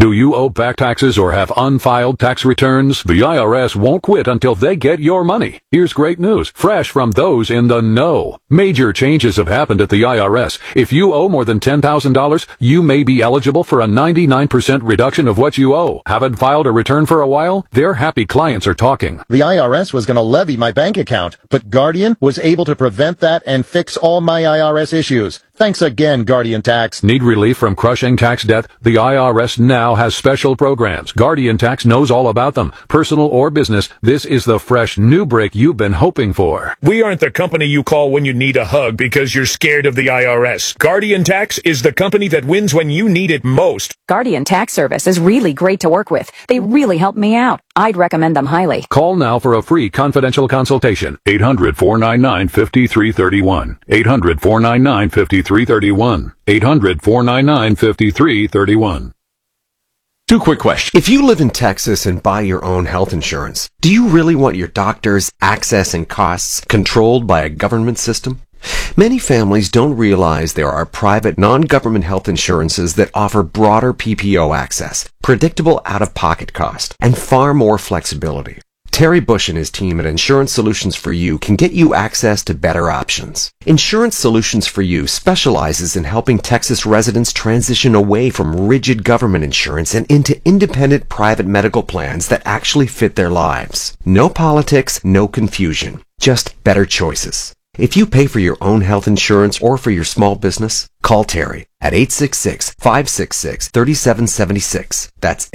Do you owe back taxes or have unfiled tax returns? The IRS won't quit until they get your money. Here's great news, fresh from those in the know. Major changes have happened at the IRS. If you owe more than $10,000, you may be eligible for a 99% reduction of what you owe. Haven't filed a return for a while? Their happy clients are talking. The IRS was going to levy my bank account, but Guardian was able to prevent that and fix all my IRS issues. Thanks again, Guardian Tax. Need relief from crushing tax debt? The IRS now has special programs. Guardian Tax knows all about them. Personal or business, this is the fresh new break you've been hoping for. We aren't the company you call when you need a hug because you're scared of the IRS. Guardian Tax is the company that wins when you need it most. Guardian Tax Service is really great to work with. They really helped me out. I'd recommend them highly. Call now for a free confidential consultation. 800-499-5331. 800-499-5331. 800-499-5331. Two quick questions. If you live in Texas and buy your own health insurance, do you really want your doctor's access and costs controlled by a government system? Many families don't realize there are private, non-government health insurances that offer broader PPO access, predictable out-of-pocket cost, and far more flexibility. Terry Bush and his team at Insurance Solutions for You can get you access to better options. Insurance Solutions for You specializes in helping Texas residents transition away from rigid government insurance and into independent private medical plans that actually fit their lives. No politics, no confusion, just better choices. If you pay for your own health insurance or for your small business, call Terry at 866-566-3776. That's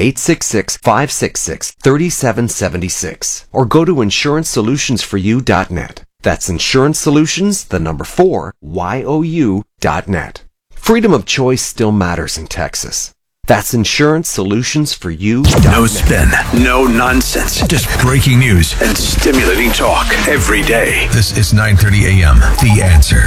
866-566-3776. Or go to insurancesolutionsforyou.net. That's insurancesolutionsforyou.net. Freedom of choice still matters in Texas. That's insurancesolutionsforyou.net. No spin, no nonsense, just breaking news and stimulating talk every day. This is 9:30 a.m. The Answer.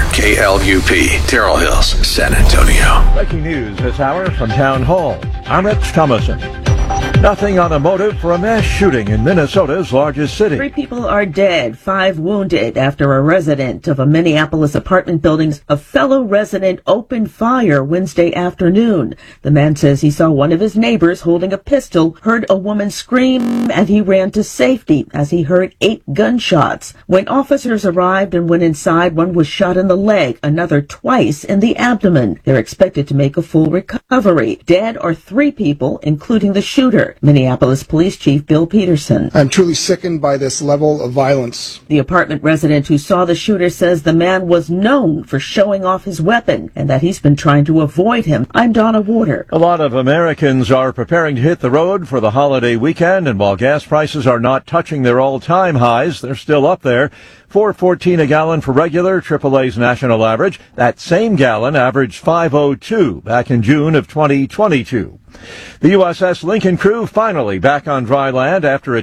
KLUP, Terrell Hills, San Antonio. Breaking news this hour from Town Hall. I'm Rich Thomason. Nothing on a motive for a mass shooting in Minnesota's largest city. 3 people are dead, 5 wounded after a resident of a Minneapolis apartment building's fellow resident opened fire Wednesday afternoon. The man says he saw one of his neighbors holding a pistol, heard a woman scream, and he ran to safety as he heard 8 gunshots. When officers arrived and went inside, one was shot in the leg, another twice in the abdomen. They're expected to make a full recovery. Dead are 3 people, including the shooter. Minneapolis Police Chief Bill Peterson. I'm truly sickened by this level of violence. The apartment resident who saw the shooter says the man was known for showing off his weapon and that he's been trying to avoid him. I'm Donna Warder. A lot of Americans are preparing to hit the road for the holiday weekend, and while gas prices are not touching their all-time highs, they're still up there. $4.14 a gallon for regular, AAA's national average. That same gallon averaged $5.02 back in June of 2022. The USS Lincoln crew finally back on dry land after a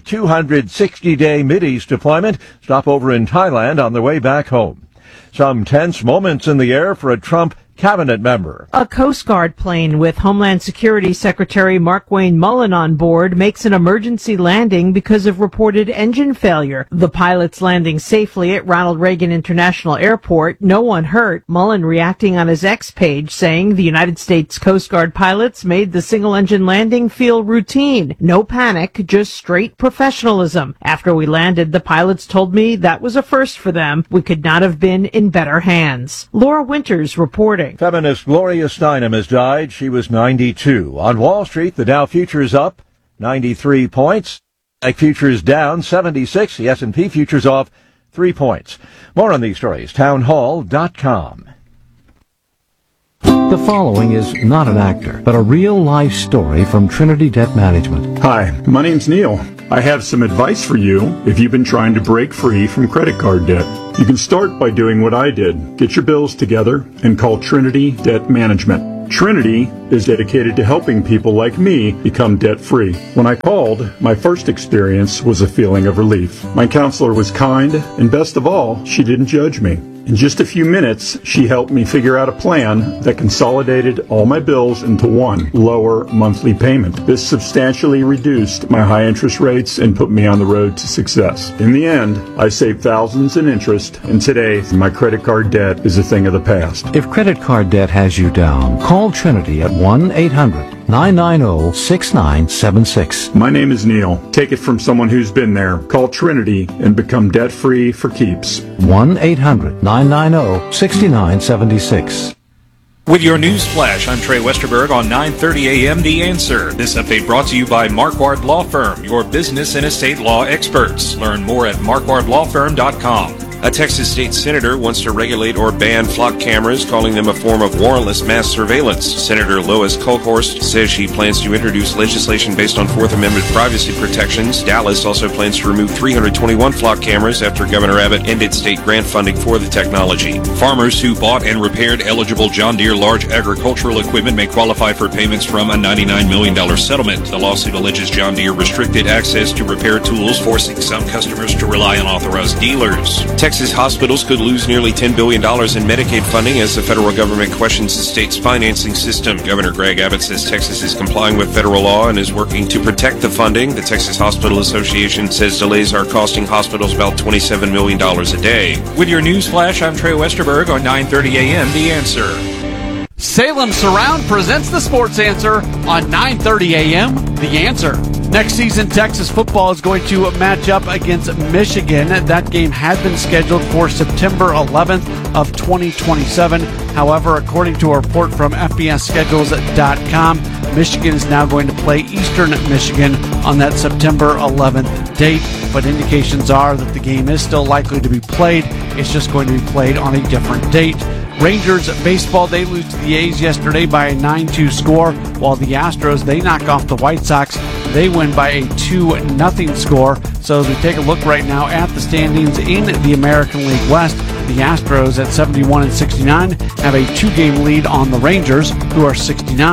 260-day Mideast deployment, stopover in Thailand on their way back home. Some tense moments in the air for a Trump cabinet member. A Coast Guard plane with Homeland Security Secretary Markwayne Mullin on board makes an emergency landing because of reported engine failure. The pilot's landing safely at Ronald Reagan International Airport. No one hurt. Mullin reacting on his X page saying the United States Coast Guard pilots made the single-engine landing feel routine. No panic, just straight professionalism. After we landed, the pilots told me that was a first for them. We could not have been in better hands. Laura Winters reporting. Feminist Gloria Steinem has died. She was 92. On Wall Street, the Dow futures up 93 points. NASDAQ futures down 76. The S&P futures off 3 points. More on these stories, townhall.com. The following is not an actor, but a real-life story from Trinity Debt Management. Hi, my name's Neil. I have some advice for you if you've been trying to break free from credit card debt. You can start by doing what I did. Get your bills together and call Trinity Debt Management. Trinity is dedicated to helping people like me become debt-free. When I called, my first experience was a feeling of relief. My counselor was kind, and best of all, she didn't judge me. In just a few minutes, she helped me figure out a plan that consolidated all my bills into one lower monthly payment. This substantially reduced my high interest rates and put me on the road to success. In the end, I saved thousands in interest, and today, my credit card debt is a thing of the past. If credit card debt has you down, call Trinity at 1-800 1-800-990-6976. My name is Neil. Take it from someone who's been there. Call Trinity and become debt-free for keeps. 1-800-990-6976. With your news flash, I'm Trey Westerberg on 9:30 a.m. The Answer. This update brought to you by Marquardt Law Firm, your business and estate law experts. Learn more at marquardtlawfirm.com. A Texas state senator wants to regulate or ban flock cameras, calling them a form of warrantless mass surveillance. Senator Lois Kolkhorst says she plans to introduce legislation based on Fourth Amendment privacy protections. Dallas also plans to remove 321 flock cameras after Governor Abbott ended state grant funding for the technology. Farmers who bought and repaired eligible John Deere large agricultural equipment may qualify for payments from a $99 million settlement. The lawsuit alleges John Deere restricted access to repair tools, forcing some customers to rely on authorized dealers. Texas hospitals could lose nearly $10 billion in Medicaid funding as the federal government questions the state's financing system. Governor Greg Abbott says Texas is complying with federal law and is working to protect the funding. The Texas Hospital Association says delays are costing hospitals about $27 million a day. With your news flash, I'm Trey Westerberg on 9:30 a.m. The Answer. Salem Surround presents the Sports Answer on 9:30 a.m. The Answer. Next season, Texas football is going to match up against Michigan. That game had been scheduled for September 11th of 2027. However, according to a report from FBSschedules.com, Michigan is now going to play Eastern Michigan on that September 11th date. But indications are that the game is still likely to be played. It's just going to be played on a different date. Rangers baseball, they lose to the A's yesterday by a 9-2 score, while the Astros, they knock off the White Sox. They win by a 2-0 score. So as we take a look right now at the standings in the American League West, the Astros at 71-69 have a 2-game lead on the Rangers, who are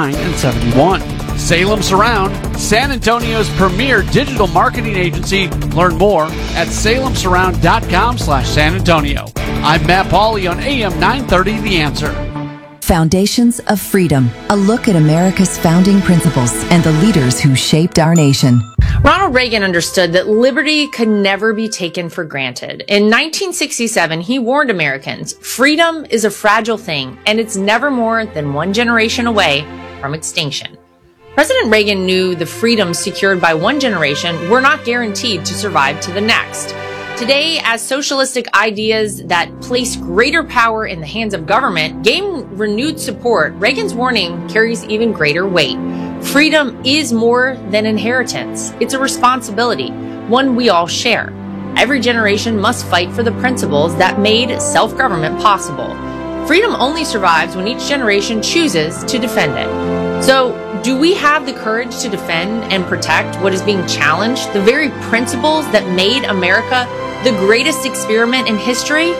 69-71. Salem Surround, San Antonio's premier digital marketing agency. Learn more at salemsurround.com/San Antonio. I'm Matt Pauley on AM 930 The Answer. Foundations of Freedom, a look at America's founding principles and the leaders who shaped our nation. Ronald Reagan understood that liberty could never be taken for granted. In 1967, he warned Americans, freedom is a fragile thing, and it's never more than one generation away from extinction. President Reagan knew the freedoms secured by one generation were not guaranteed to survive to the next. Today, as socialistic ideas that place greater power in the hands of government gain renewed support, Reagan's warning carries even greater weight. Freedom is more than inheritance. It's a responsibility, one we all share. Every generation must fight for the principles that made self-government possible. Freedom only survives when each generation chooses to defend it. So, do we have the courage to defend and protect what is being challenged, the very principles that made America the greatest experiment in history?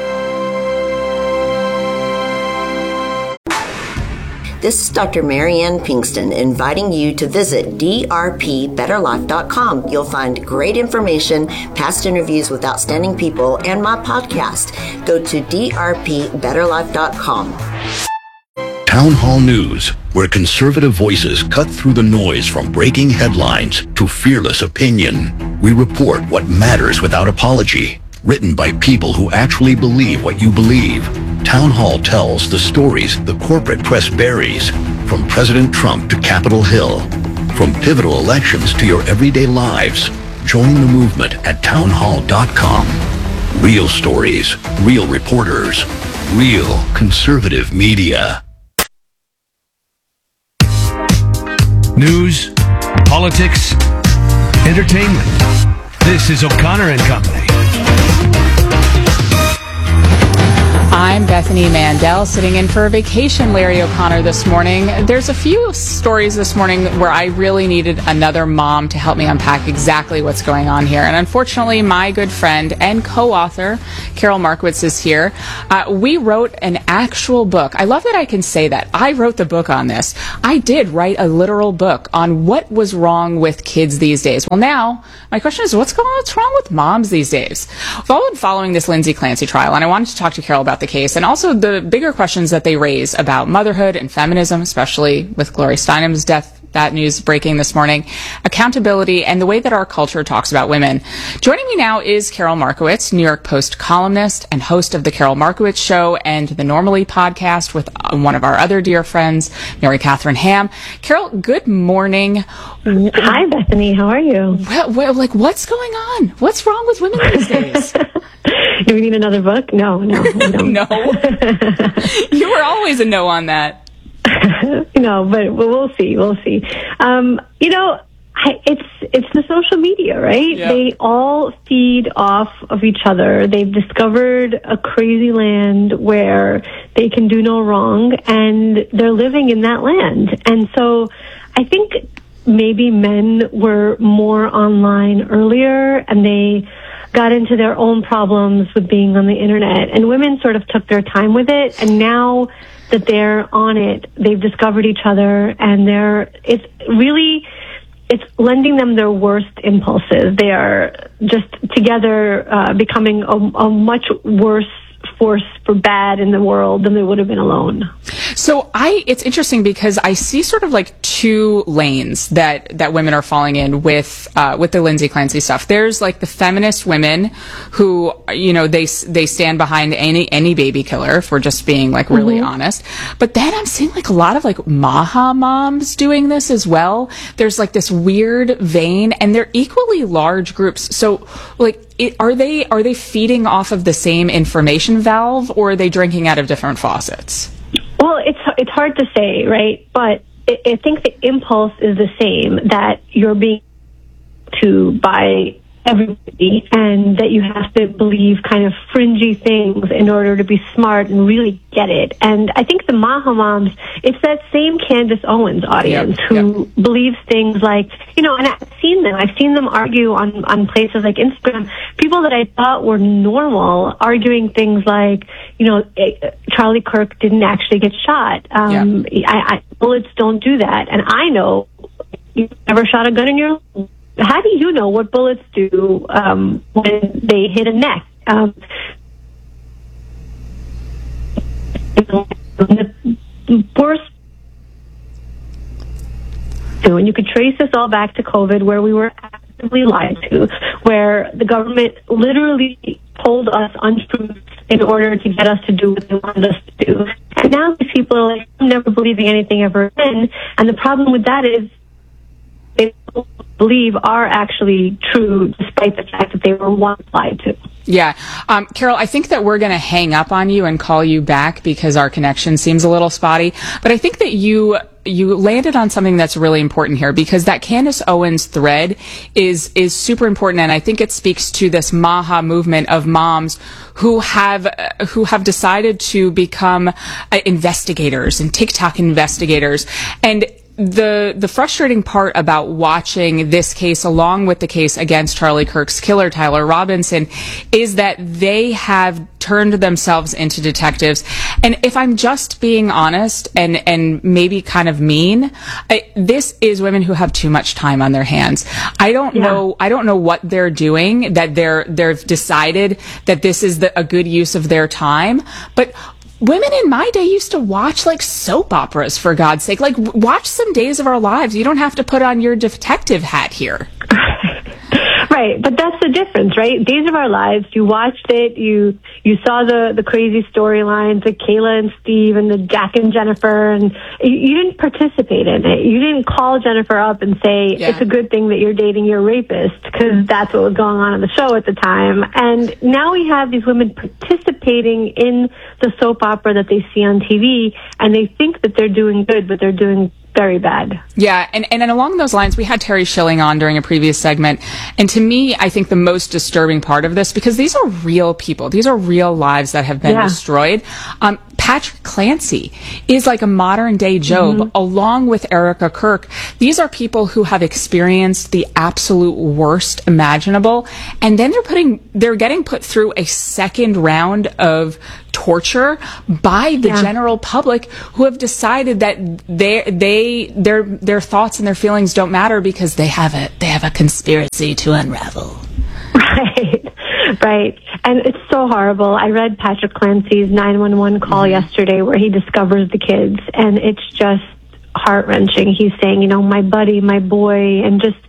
This is Dr. Marianne Pinkston inviting you to visit drpbetterlife.com. You'll find great information, past interviews with outstanding people, and my podcast. Go to drpbetterlife.com. Town Hall News, where conservative voices cut through the noise from breaking headlines to fearless opinion. We report what matters without apology. Written by people who actually believe what you believe. Town Hall tells the stories the corporate press buries, from President Trump to Capitol Hill. From pivotal elections to your everyday lives. Join the movement at townhall.com. Real stories, real reporters, real conservative media. News, politics, entertainment. This is O'Connor and Company. I'm Bethany Mandel, sitting in for a vacation Larry O'Connor this morning. There's a few stories this morning where I really needed another mom to help me unpack exactly what's going on here. And unfortunately, my good friend and co-author, Carol Markowitz, is here. We wrote an actual book. I love that I can say that. I wrote the book on this. I did write a literal book on what was wrong with kids these days. Well, now, my question is, what's wrong with moms these days? I've all been following this Lindsay Clancy trial, and I wanted to talk to Carol about the case and also the bigger questions that they raise about motherhood and feminism, especially with Gloria Steinem's death That news breaking this morning. Accountability and the way that our culture talks about women. Joining me now is Carol Markowitz, New York Post columnist and host of The Carol Markowitz Show and the Normally podcast with one of our other dear friends, Mary Catherine Ham. Carol, good morning. Hi, Bethany. How are you? Well, like, what's going on? What's wrong with women these days? Do we need another book? No. No. You were always a no on that. No, but we'll see. It's the social media, right? Yeah. They all feed off of each other. They've discovered a crazy land where they can do no wrong, and they're living in that land. And so I think maybe men were more online earlier, and they got into their own problems with being on the internet, and women sort of took their time with it, and now that they're on it, they've discovered each other, and it's lending them their worst impulses. They are just together becoming a much worse force for bad in the world than they would have been alone. So it's interesting because I see sort of like two lanes that women are falling in with the Lindsay Clancy stuff. There's like the feminist women who, they stand behind any baby killer, if we're just being like really honest. But then I'm seeing like a lot of like Maha moms doing this as well. There's like this weird vein, and they're equally large groups. So like, are they feeding off of the same information valve, or are they drinking out of different faucets? Well, it's hard to say, right? But I think the impulse is the same, that you're being to by everybody, and that you have to believe kind of fringy things in order to be smart and really get it. And I think the Maha moms, it's that same Candace Owens audience who believes things like, and I've seen them argue on places like Instagram, people that I thought were normal, arguing things like, Charlie Kirk didn't actually get shot. Bullets don't do that. And I know you've never shot a gun in your life. How do you know what bullets do when they hit a neck? The worst. And you could trace this all back to COVID, where we were actively lied to, where the government literally told us untruths in order to get us to do what they wanted us to do. And now these people are like, I'm never believing anything ever again. And the problem with that is they believe are actually true, despite the fact that they were once lied to. Yeah. Carol, I think that we're going to hang up on you and call you back because our connection seems a little spotty. But I think that you landed on something that's really important here, because that Candace Owens thread is super important. And I think it speaks to this Maha movement of moms who have decided to become investigators and TikTok investigators. And the frustrating part about watching this case, along with the case against Charlie Kirk's killer, Tyler Robinson, is that they have turned themselves into detectives. And if I'm just being honest and maybe kind of mean, this is women who have too much time on their hands. I don't know what they're doing, that they've decided that this is a good use of their time. But women in my day used to watch like soap operas, for God's sake. Like, watch some Days of Our Lives. You don't have to put on your detective hat here. Right, but that's the difference, right? Days of Our Lives, you watched it, you saw the crazy storylines, the Kayla and Steve and the Jack and Jennifer, and you didn't participate in it. You didn't call Jennifer up and say, it's a good thing that you're dating your rapist, because that's what was going on in the show at the time. And now we have these women participating in the soap opera that they see on TV, and they think that they're doing good, but they're doing very bad. Yeah, and along those lines, we had Terry Schilling on during a previous segment, and to me, I think the most disturbing part of this, because these are real people, these are real lives that have been destroyed. Patrick Clancy is like a modern day Job, along with Erica Kirk. These are people who have experienced the absolute worst imaginable, and then they're getting put through a second round of torture by the general public, who have decided that their thoughts and their feelings don't matter because they have a conspiracy to unravel. Right. And it's so horrible. I read Patrick Clancy's 911 call yesterday, where he discovers the kids, and it's just heart-wrenching. He's saying, you know, my buddy, my boy, and just,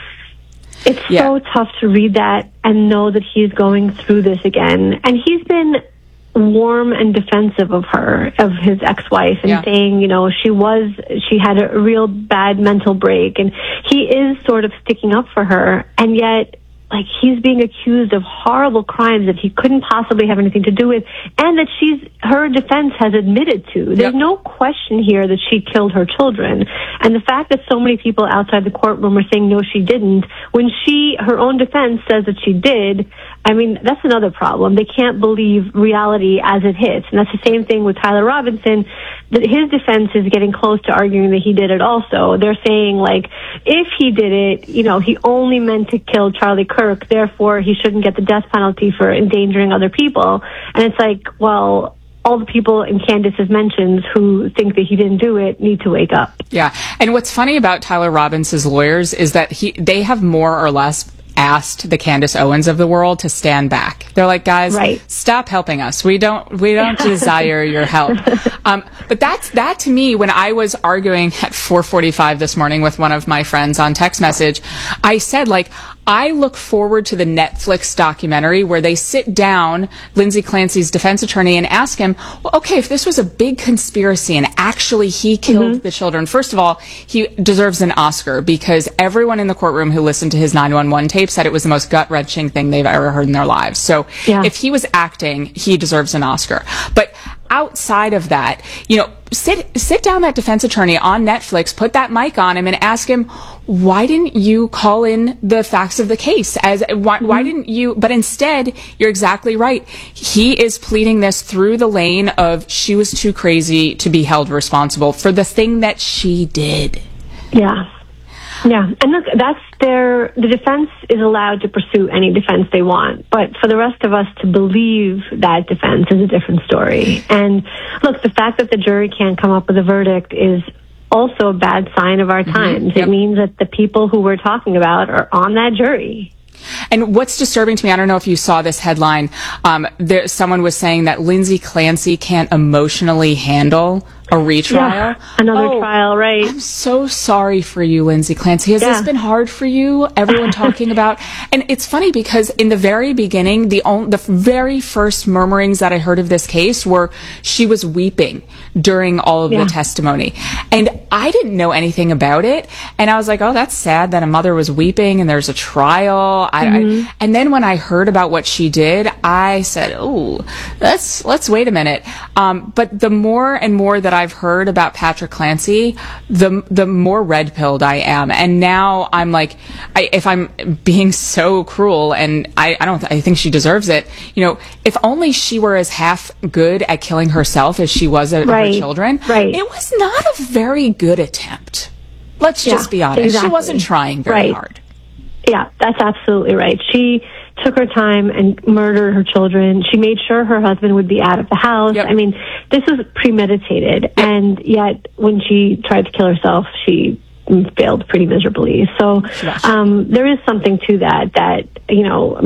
it's so tough to read that and know that he's going through this again. And he's been warm and defensive of her, of his ex-wife, and saying, you know, she had a real bad mental break, and he is sort of sticking up for her, and yet, like, he's being accused of horrible crimes that he couldn't possibly have anything to do with, and that her defense has admitted to. There's no question here that she killed her children. And the fact that so many people outside the courtroom are saying, no, she didn't, when her own defense says that she did, I mean, that's another problem. They can't believe reality as it hits. And that's the same thing with Tyler Robinson, that his defense is getting close to arguing that he did it also. They're saying, like, if he did it, you know, he only meant to kill Charlie Kirk, therefore he shouldn't get the death penalty for endangering other people. And it's like, well, all the people in Candace's mentions who think that he didn't do it need to wake up. Yeah. And what's funny about Tyler Robinson's lawyers is that they have more or less asked the Candace Owens of the world to stand back. They're like, guys, stop helping us. We don't desire your help. But that to me, when I was arguing at 4:45 this morning with one of my friends on text message, I said, like, I look forward to the Netflix documentary where they sit down, Lindsay Clancy's defense attorney, and ask him, well, okay, if this was a big conspiracy and actually he killed the children, first of all, he deserves an Oscar, because everyone in the courtroom who listened to his 911 tape said it was the most gut-wrenching thing they've ever heard in their lives. So if he was acting, he deserves an Oscar. But outside of that, you know, sit down that defense attorney on Netflix, put that mic on him, and ask him, why didn't you call in the facts of the case? Why didn't you? But instead, you're exactly right. He is pleading this through the lane of she was too crazy to be held responsible for the thing that she did. Yeah. Yeah, and look, the defense is allowed to pursue any defense they want, but for the rest of us to believe that defense is a different story. And look, the fact that the jury can't come up with a verdict is also a bad sign of our times. It means that the people who we're talking about are on that jury. And what's disturbing to me, I don't know if you saw this headline, someone was saying that Lindsay Clancy can't emotionally handle a retrial. Yeah, another trial, right. I'm so sorry for you, Lindsay Clancy. Has this been hard for you? Everyone talking about... And it's funny because in the very beginning, the very first murmurings that I heard of this case were she was weeping during all of the testimony. And I didn't know anything about it. And I was like, oh, that's sad that a mother was weeping and there's a trial. And then when I heard about what she did, I said, oh, let's wait a minute. But the more and more that I've heard about Patrick Clancy, the more red-pilled I am. And now I'm like, if I'm being so cruel, and I think she deserves it, you know, if only she were as half good at killing herself as she was at her children, it was not a very good attempt. Let's just be honest. Exactly. She wasn't trying very hard. Yeah, that's absolutely right. She took her time and murdered her children. She made sure her husband would be out of the house. I mean, this was premeditated. And yet, when she tried to kill herself, she failed pretty miserably. So there is something to that, you know,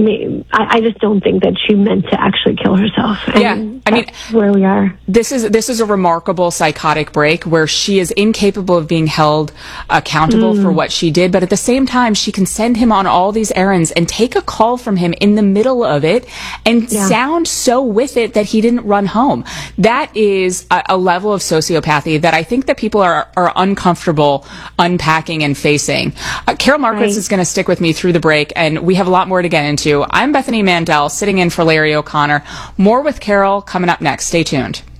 I just don't think that she meant to actually kill herself. And I mean, where we are. This is a remarkable psychotic break where she is incapable of being held accountable for what she did, but at the same time, she can send him on all these errands and take a call from him in the middle of it and sound so with it that he didn't run home. That is a level of sociopathy that I think that people are uncomfortable unpacking and facing. Carol Marquitz is going to stick with me through the break, and we have a lot more to get into. I'm Bethany Mandel, sitting in for Larry O'Connor. More with Carol coming up next. Stay tuned.